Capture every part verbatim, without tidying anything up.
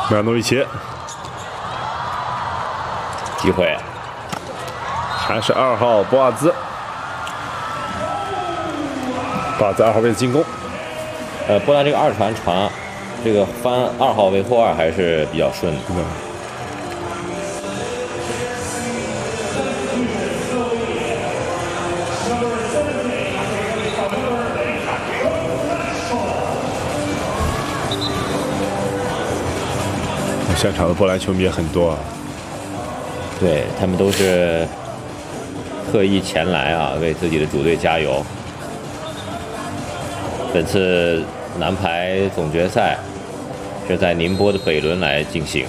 梅亚诺维奇， 机会， 还是二号博瓦兹，博瓦兹二号位的进攻。 呃，波兰这个二传传，这个翻二号位后二还是比较顺的。 嗯。现场的波兰球迷也很多啊， 对他们都是特意前来啊，为自己的主队加油。本次男排总决赛是在宁波的北仑来进行，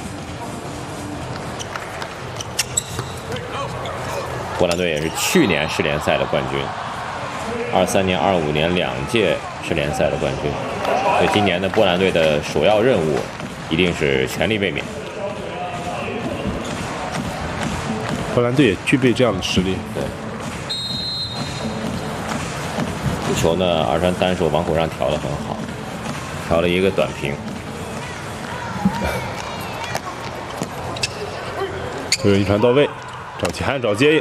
波兰队也是去年世联赛的冠军，二三年、二五年两届世联赛的冠军，所以今年的波兰队的首要任务一定是全力卫冕。 波兰队也具备这样的实力。 对。这球呢，二传单手往口上调得很好，调了一个短平。 这个一传到位，找齐汉找接应。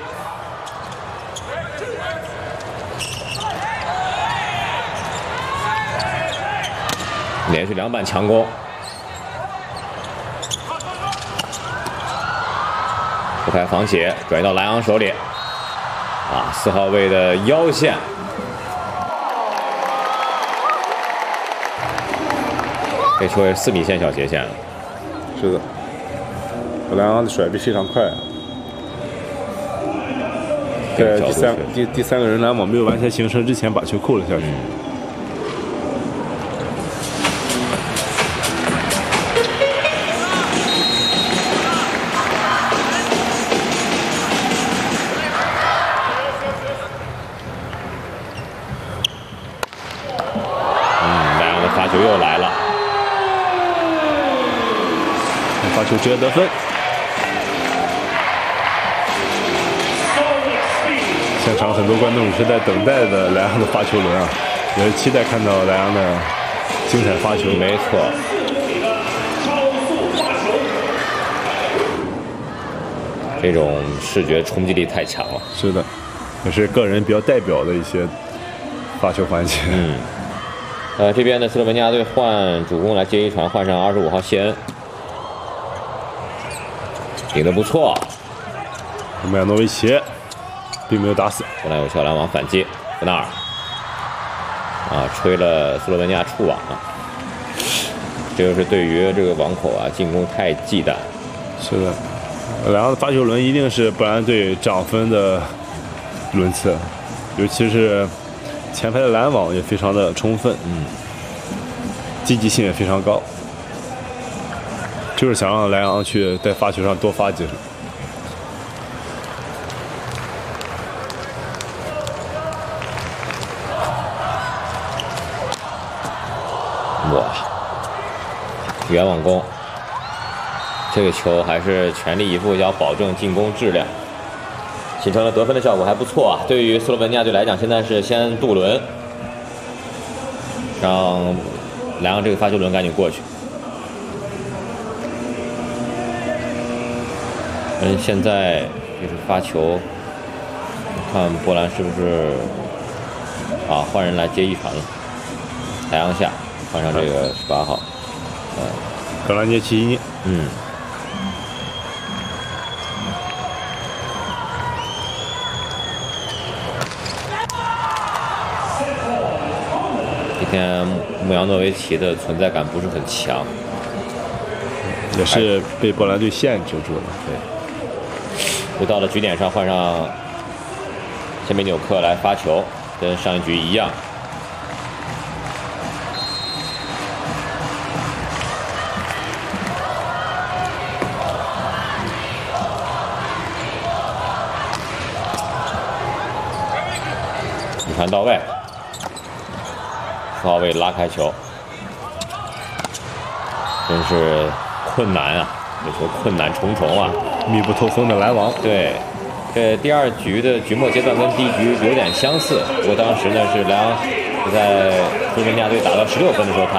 连续两板强攻。不开防斜，转移到莱昂手里。啊，四号位的腰线。这球也是四米线小斜线了。 是的，莱昂的甩臂非常快。在第三第第三个人拦网没有完全形成之前，把球扣了下去。嗯球又来了， 发球直接得分。现场很多观众是在等待的莱昂的发球轮啊，也是期待看到莱昂的精彩发球。 没错，这种视觉冲击力太强了。 是的，也是个人比较代表的一些发球环节。 嗯。呃，这边的斯洛文尼亚队换主攻来接一传，换上二十五号谢恩，顶得不错。 梅亚诺维奇并没有打死， 波兰有效拦网反击，弗纳尔啊，吹了斯洛文尼亚触网了。这就是对于这个网口啊进攻太忌惮。 是的，莱昂的发球轮一定是波兰队涨分的轮次，尤其是。前排的拦网也非常的充分， 嗯， 积极性也非常高，就是想让莱昂去在发球上多发几手。 哇，远网攻，这个球还是全力以赴要保证进攻质量。形成了得分的效果还不错啊！对于斯洛文尼亚队来讲，现在是先渡轮，让莱昂这个发球轮赶紧过去。嗯，现在就是发球，看波兰是不是啊换人来接一传了？莱昂下换上这个十八号， 嗯，格兰杰奇尼， 嗯。今天穆扬诺维奇的存在感不是很强， 也是被波兰队限制住了。 对，又到了局点上，换上谢梅纽克来发球，跟上一局一样。一传到位。四号位拉开球，真是困难啊！这球困难重重啊， 密不透风的拦网。 对，这第二局的局末阶段跟第一局有点相似，不过当时呢是莱昂在斯洛文尼亚队打到十六分的时候，他。